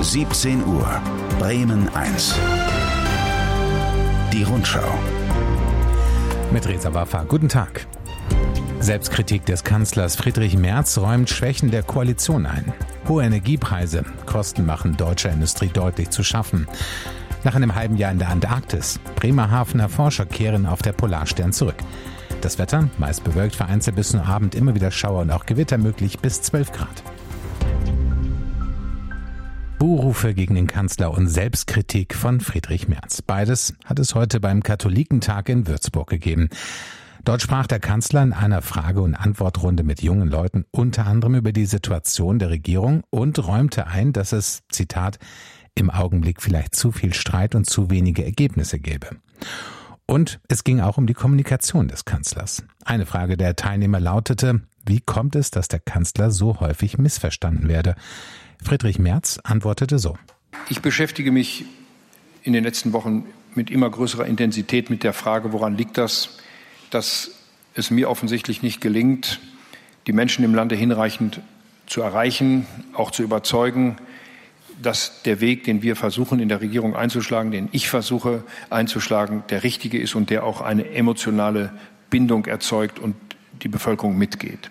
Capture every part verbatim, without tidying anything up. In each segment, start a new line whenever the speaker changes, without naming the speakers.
siebzehn Uhr, Bremen eins. Die Rundschau.
Mit Reza Waffa. Guten Tag. Selbstkritik des Kanzlers Friedrich Merz räumt Schwächen der Koalition ein. Hohe Energiepreise, Kosten machen deutscher Industrie deutlich zu schaffen. Nach einem halben Jahr in der Antarktis. Bremerhavener Forscher kehren auf der Polarstern zurück. Das Wetter, meist bewölkt, vereinzelt bis zum Abend immer wieder Schauer und auch Gewitter möglich bis zwölf Grad. Buhrufe gegen den Kanzler und Selbstkritik von Friedrich Merz. Beides hat es heute beim Katholikentag in Würzburg gegeben. Dort sprach der Kanzler in einer Frage- und Antwortrunde mit jungen Leuten unter anderem über die Situation der Regierung und räumte ein, dass es, Zitat, im Augenblick vielleicht zu viel Streit und zu wenige Ergebnisse gäbe. Und es ging auch um die Kommunikation des Kanzlers. Eine Frage der Teilnehmer lautete, wie kommt es, dass der Kanzler so häufig missverstanden werde? Friedrich Merz antwortete so.
Ich beschäftige mich in den letzten Wochen mit immer größerer Intensität mit der Frage, woran liegt das, dass es mir offensichtlich nicht gelingt, die Menschen im Lande hinreichend zu erreichen, auch zu überzeugen, dass der Weg, den wir versuchen in der Regierung einzuschlagen, den ich versuche einzuschlagen, der richtige ist und der auch eine emotionale Bindung erzeugt und die Bevölkerung mitgeht.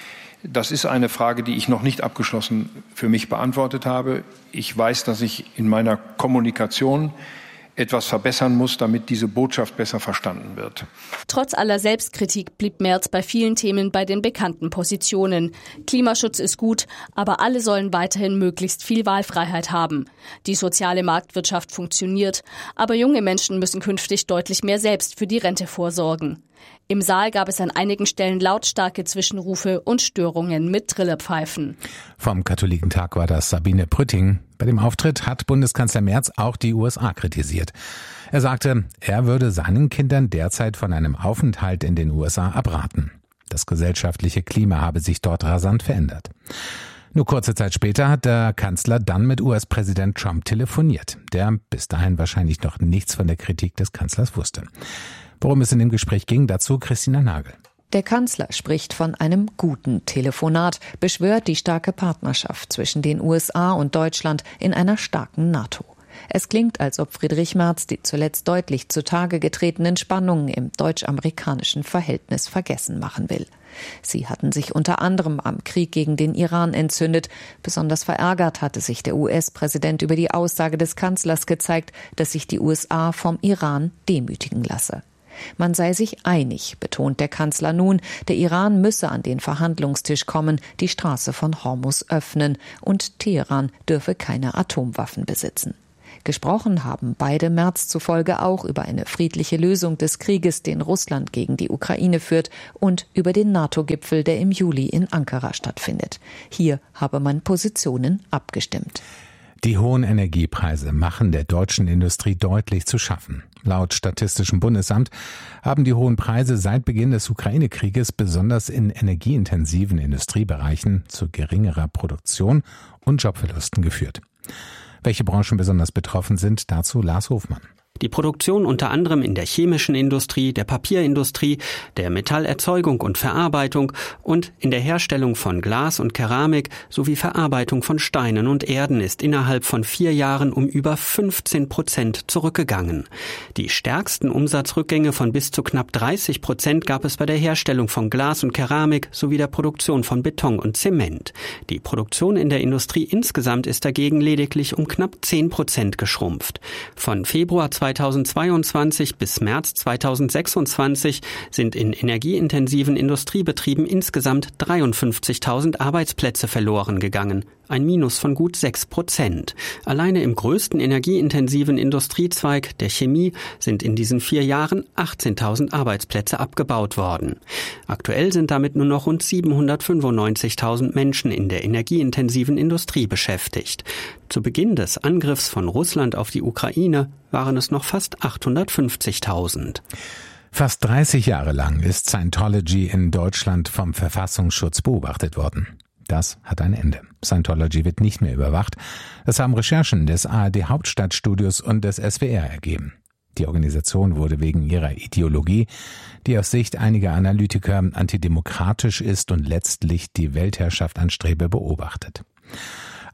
Das ist eine Frage, die ich noch nicht abgeschlossen für mich beantwortet habe. Ich weiß, dass ich in meiner Kommunikation etwas verbessern muss, damit diese Botschaft besser verstanden wird.
Trotz aller Selbstkritik blieb Merz bei vielen Themen bei den bekannten Positionen. Klimaschutz ist gut, aber alle sollen weiterhin möglichst viel Wahlfreiheit haben. Die soziale Marktwirtschaft funktioniert, aber junge Menschen müssen künftig deutlich mehr selbst für die Rente vorsorgen. Im Saal gab es an einigen Stellen lautstarke Zwischenrufe und Störungen mit Trillerpfeifen.
Vom Katholikentag war das Sabine Prütting. Bei dem Auftritt hat Bundeskanzler Merz auch die U S A kritisiert. Er sagte, er würde seinen Kindern derzeit von einem Aufenthalt in den U S A abraten. Das gesellschaftliche Klima habe sich dort rasant verändert. Nur kurze Zeit später hat der Kanzler dann mit U S-Präsident Trump telefoniert, der bis dahin wahrscheinlich noch nichts von der Kritik des Kanzlers wusste. Worum es in dem Gespräch ging, dazu Christina Nagel.
Der Kanzler spricht von einem guten Telefonat, beschwört die starke Partnerschaft zwischen den U S A und Deutschland in einer starken NATO. Es klingt, als ob Friedrich Merz die zuletzt deutlich zutage getretenen Spannungen im deutsch-amerikanischen Verhältnis vergessen machen will. Sie hatten sich unter anderem am Krieg gegen den Iran entzündet. Besonders verärgert hatte sich der U S-Präsident über die Aussage des Kanzlers gezeigt, dass sich die U S A vom Iran demütigen lasse. Man sei sich einig, betont der Kanzler nun, der Iran müsse an den Verhandlungstisch kommen, die Straße von Hormuz öffnen und Teheran dürfe keine Atomwaffen besitzen. Gesprochen haben beide Merz zufolge auch über eine friedliche Lösung des Krieges, den Russland gegen die Ukraine führt, und über den NATO-Gipfel, der im Juli in Ankara stattfindet. Hier habe man Positionen abgestimmt.
Die hohen Energiepreise machen der deutschen Industrie deutlich zu schaffen. Laut Statistischem Bundesamt haben die hohen Preise seit Beginn des Ukraine-Krieges besonders in energieintensiven Industriebereichen zu geringerer Produktion und Jobverlusten geführt. Welche Branchen besonders betroffen sind, dazu Lars Hofmann.
Die Produktion unter anderem in der chemischen Industrie, der Papierindustrie, der Metallerzeugung und Verarbeitung und in der Herstellung von Glas und Keramik sowie Verarbeitung von Steinen und Erden ist innerhalb von vier Jahren um über fünfzehn Prozent zurückgegangen. Die stärksten Umsatzrückgänge von bis zu knapp dreißig Prozent gab es bei der Herstellung von Glas und Keramik sowie der Produktion von Beton und Zement. Die Produktion in der Industrie insgesamt ist dagegen lediglich um knapp zehn Prozent geschrumpft. Von Februar zweitausendzweiundzwanzig bis März zweitausendsechsundzwanzig sind in energieintensiven Industriebetrieben insgesamt dreiundfünfzigtausend Arbeitsplätze verloren gegangen, ein Minus von gut sechs Prozent. Alleine im größten energieintensiven Industriezweig, der Chemie, sind in diesen vier Jahren achtzehntausend Arbeitsplätze abgebaut worden. Aktuell sind damit nur noch rund siebenhundertfünfundneunzigtausend Menschen in der energieintensiven Industrie beschäftigt. Zu Beginn des Angriffs von Russland auf die Ukraine waren es noch fast achthundertfünfzigtausend.
Fast dreißig Jahre lang ist Scientology in Deutschland vom Verfassungsschutz beobachtet worden. Das hat ein Ende. Scientology wird nicht mehr überwacht. Das haben Recherchen des A R D Hauptstadtstudios und des S W R ergeben. Die Organisation wurde wegen ihrer Ideologie, die aus Sicht einiger Analytiker antidemokratisch ist und letztlich die Weltherrschaft anstrebe, beobachtet.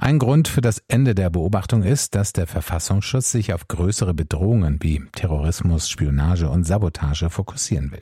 Ein Grund für das Ende der Beobachtung ist, dass der Verfassungsschutz sich auf größere Bedrohungen wie Terrorismus, Spionage und Sabotage fokussieren will.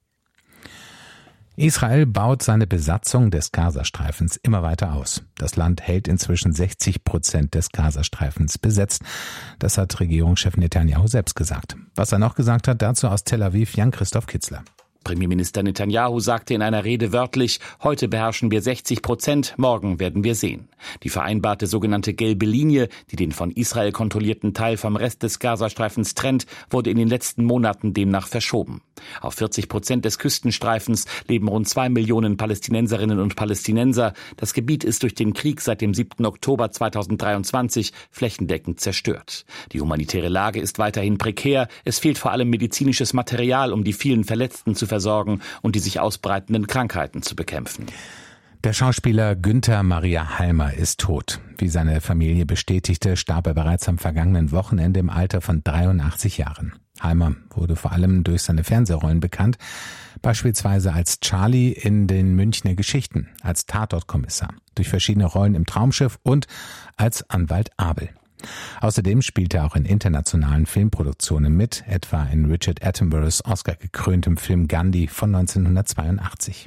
Israel baut seine Besatzung des Gazastreifens immer weiter aus. Das Land hält inzwischen sechzig Prozent des Gazastreifens besetzt. Das hat Regierungschef Netanyahu selbst gesagt. Was er noch gesagt hat, dazu aus Tel Aviv Jan-Christoph Kitzler.
Premierminister Netanyahu sagte in einer Rede wörtlich, heute beherrschen wir sechzig Prozent, morgen werden wir sehen. Die vereinbarte sogenannte gelbe Linie, die den von Israel kontrollierten Teil vom Rest des Gazastreifens trennt, wurde in den letzten Monaten demnach verschoben. Auf vierzig Prozent des Küstenstreifens leben rund zwei Millionen Palästinenserinnen und Palästinenser. Das Gebiet ist durch den Krieg seit dem siebten Oktober zweitausenddreiundzwanzig flächendeckend zerstört. Die humanitäre Lage ist weiterhin prekär. Es fehlt vor allem medizinisches Material, um die vielen Verletzten zu versorgen und die sich ausbreitenden Krankheiten zu bekämpfen.
Der Schauspieler Günther Maria Halmer ist tot. Wie seine Familie bestätigte, starb er bereits am vergangenen Wochenende im Alter von dreiundachtzig Jahren. Halmer wurde vor allem durch seine Fernsehrollen bekannt, beispielsweise als Charlie in den Münchner Geschichten, als Tatortkommissar, durch verschiedene Rollen im Traumschiff und als Anwalt Abel. Außerdem spielte er auch in internationalen Filmproduktionen mit, etwa in Richard Attenboroughs Oscar-gekröntem Film Gandhi von neunzehnhundertzweiundachtzig.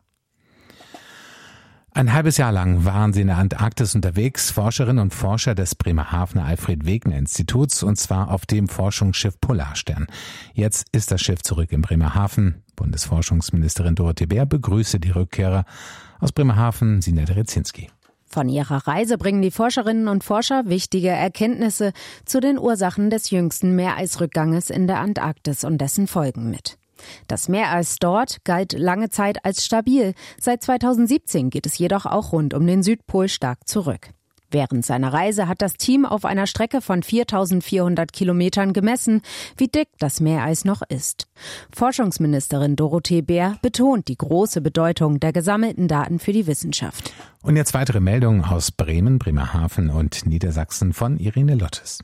Ein halbes Jahr lang waren sie in der Antarktis unterwegs, Forscherinnen und Forscher des Bremerhavener Alfred-Wegener-Instituts, und zwar auf dem Forschungsschiff Polarstern. Jetzt ist das Schiff zurück in Bremerhaven. Bundesforschungsministerin Dorothee Bär begrüße die Rückkehrer. Aus Bremerhaven Sinette Rezinski.
Von ihrer Reise bringen die Forscherinnen und Forscher wichtige Erkenntnisse zu den Ursachen des jüngsten Meereisrückganges in der Antarktis und dessen Folgen mit. Das Meereis dort galt lange Zeit als stabil. Seit zweitausendsiebzehn geht es jedoch auch rund um den Südpol stark zurück. Während seiner Reise hat das Team auf einer Strecke von viertausendvierhundert Kilometern gemessen, wie dick das Meereis noch ist. Forschungsministerin Dorothee Bär betont die große Bedeutung der gesammelten Daten für die Wissenschaft.
Und jetzt weitere Meldungen aus Bremen, Bremerhaven und Niedersachsen von Irene Lottes.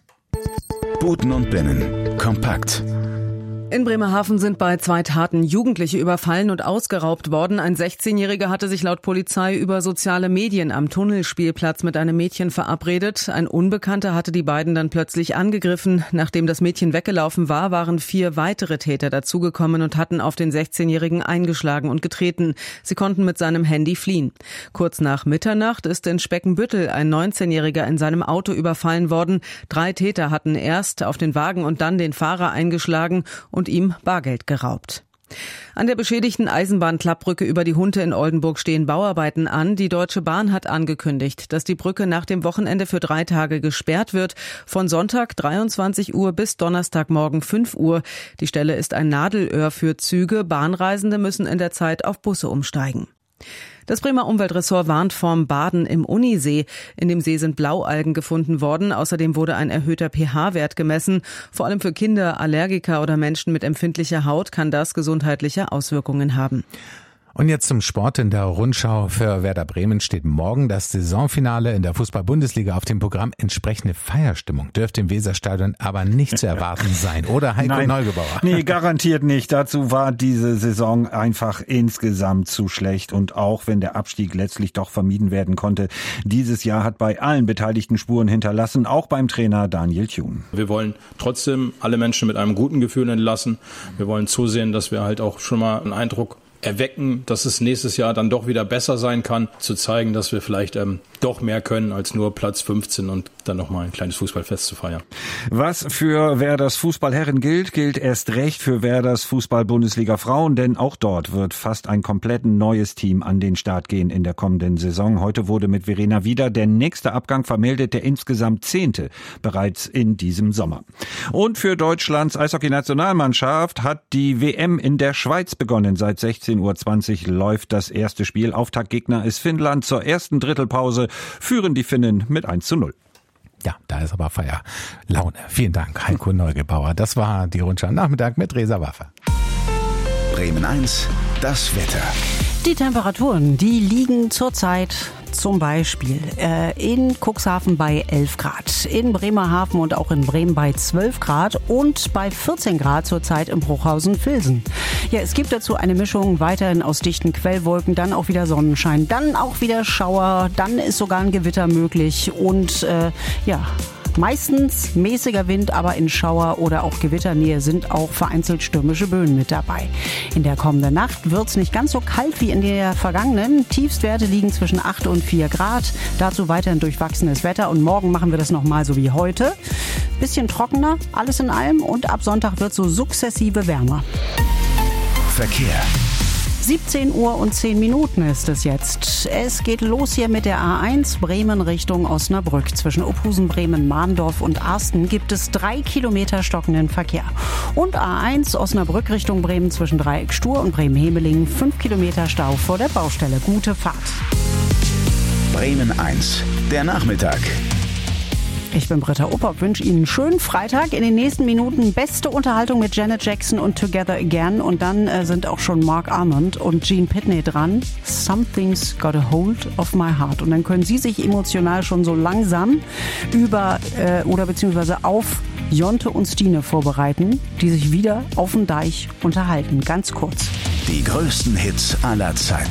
Buten und Binnen. Kompakt.
In Bremerhaven sind bei zwei Taten Jugendliche überfallen und ausgeraubt worden. Ein sechzehnjähriger hatte sich laut Polizei über soziale Medien am Tunnelspielplatz mit einem Mädchen verabredet. Ein Unbekannter hatte die beiden dann plötzlich angegriffen. Nachdem das Mädchen weggelaufen war, waren vier weitere Täter dazugekommen und hatten auf den sechzehnjährigen eingeschlagen und getreten. Sie konnten mit seinem Handy fliehen. Kurz nach Mitternacht ist in Speckenbüttel ein neunzehnjähriger in seinem Auto überfallen worden. Drei Täter hatten erst auf den Wagen und dann den Fahrer eingeschlagen und und ihm Bargeld geraubt. An der beschädigten Eisenbahnklappbrücke über die Hunte in Oldenburg stehen Bauarbeiten an. Die Deutsche Bahn hat angekündigt, dass die Brücke nach dem Wochenende für drei Tage gesperrt wird, von Sonntag dreiundzwanzig Uhr bis Donnerstagmorgen fünf Uhr. Die Stelle ist ein Nadelöhr für Züge. Bahnreisende müssen in der Zeit auf Busse umsteigen. Das Bremer Umweltressort warnt vorm Baden im Unisee. In dem See sind Blaualgen gefunden worden. Außerdem wurde ein erhöhter pH-Wert gemessen. Vor allem für Kinder, Allergiker oder Menschen mit empfindlicher Haut kann das gesundheitliche Auswirkungen haben.
Und jetzt zum Sport. In der Rundschau für Werder Bremen steht morgen das Saisonfinale in der Fußball-Bundesliga auf dem Programm. Entsprechende Feierstimmung dürfte im Weserstadion aber nicht zu erwarten sein, oder Heiko
Nein,
Neugebauer?
Nee, garantiert nicht. Dazu war diese Saison einfach insgesamt zu schlecht. Und auch wenn der Abstieg letztlich doch vermieden werden konnte, dieses Jahr hat bei allen Beteiligten Spuren hinterlassen, auch beim Trainer Daniel Thun.
Wir wollen trotzdem alle Menschen mit einem guten Gefühl entlassen. Wir wollen zusehen, dass wir halt auch schon mal einen Eindruck erwecken, dass es nächstes Jahr dann doch wieder besser sein kann, zu zeigen, dass wir vielleicht ähm, doch mehr können als nur Platz fünfzehn und dann nochmal ein kleines Fußballfest zu feiern.
Was für Werders Fußballherren gilt, gilt erst recht für Werders Fußball-Bundesliga Frauen, denn auch dort wird fast ein komplett neues Team an den Start gehen in der kommenden Saison. Heute wurde mit Verena Wieder der nächste Abgang vermeldet, der insgesamt zehnte bereits in diesem Sommer. Und für Deutschlands Eishockey-Nationalmannschaft hat die W M in der Schweiz begonnen. Seit sechzehn Uhr zwanzig läuft das erste Spiel. Auftaktgegner ist Finnland. Zur ersten Drittelpause führen die Finnen mit eins zu null.
Ja, da ist aber Feierlaune. Vielen Dank, Heiko Neugebauer. Das war die Rundschau am Nachmittag mit Resa Waffe.
Bremen eins, das Wetter.
Die Temperaturen, die liegen zurzeit zum Beispiel äh, in Cuxhaven bei elf Grad, in Bremerhaven und auch in Bremen bei zwölf Grad und bei vierzehn Grad zurzeit im Bruchhausen-Vilsen. Ja, es gibt dazu eine Mischung weiterhin aus dichten Quellwolken, dann auch wieder Sonnenschein, dann auch wieder Schauer, dann ist sogar ein Gewitter möglich und äh, ja, meistens mäßiger Wind, aber in Schauer- oder auch Gewitternähe sind auch vereinzelt stürmische Böen mit dabei. In der kommenden Nacht wird es nicht ganz so kalt wie in der vergangenen. Tiefstwerte liegen zwischen acht und vier Grad. Dazu weiterhin durchwachsenes Wetter und morgen machen wir das nochmal so wie heute. Bisschen trockener, alles in allem und ab Sonntag wird so sukzessive wärmer.
Verkehr.
siebzehn Uhr und zehn Minuten ist es jetzt. Es geht los hier mit der A eins Bremen Richtung Osnabrück. Zwischen Ophusen, Bremen, Mahndorf und Arsten gibt es drei Kilometer stockenden Verkehr. Und A eins Osnabrück Richtung Bremen zwischen Dreieck Stur und Bremen-Hemelingen fünf Kilometer Stau vor der Baustelle. Gute Fahrt.
Bremen eins, der Nachmittag.
Ich bin Britta Oppop, wünsche Ihnen einen schönen Freitag. In den nächsten Minuten beste Unterhaltung mit Janet Jackson und Together Again. Und dann äh, sind auch schon Mark Armand und Gene Pitney dran. Something's got a hold of my heart. Und dann können Sie sich emotional schon so langsam über äh, oder beziehungsweise auf Jonte und Stine vorbereiten, die sich wieder auf dem Deich unterhalten. Ganz kurz.
Die größten Hits aller Zeiten.